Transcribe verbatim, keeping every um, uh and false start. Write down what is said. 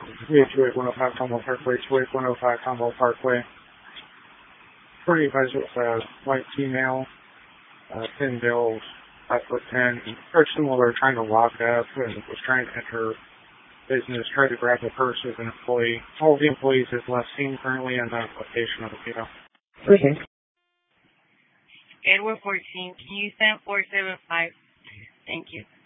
Yeah, two eight one oh five Combo Parkway, two eight one oh five Combo Parkway. Pretty advisor with a white female, uh, thin build, five foot ten, very similar, trying to lock up and was trying to enter business, tried to grab the purse of an employee. All of the employees is last seen currently on the location of the female. Okay. Edward fourteen, can you send four seven five? Thank you.